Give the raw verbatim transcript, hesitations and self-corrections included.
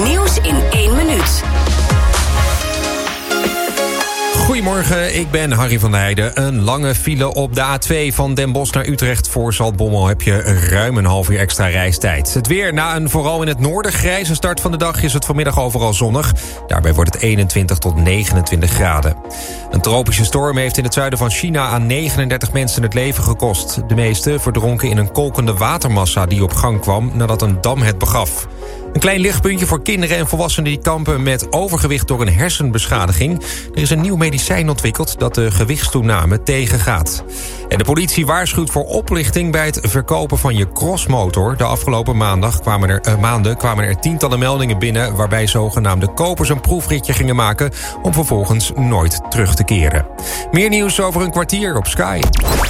nieuws in één minuut. Goedemorgen, ik ben Harry van der Heijden. Een lange file op de A twee van Den Bosch naar Utrecht. Voor Zaltbommel heb je ruim een half uur extra reistijd. Het weer, na een vooral in het noorden grijze start van de dag... is het vanmiddag overal zonnig. Daarbij wordt het eenentwintig tot negenentwintig graden. Een tropische storm heeft in het zuiden van China... aan negenendertig mensen het leven gekost. De meeste verdronken in een kolkende watermassa die op gang kwam... nadat een dam het begaf. Een klein lichtpuntje voor kinderen en volwassenen die kampen met overgewicht door een hersenbeschadiging. Er is een nieuw medicijn ontwikkeld dat de gewichtstoename tegengaat. En de politie waarschuwt voor oplichting bij het verkopen van je crossmotor. De afgelopen maandag kwamen er, uh, maanden kwamen er tientallen meldingen binnen... waarbij zogenaamde kopers een proefritje gingen maken... om vervolgens nooit terug te keren. Meer nieuws over een kwartier op Sky.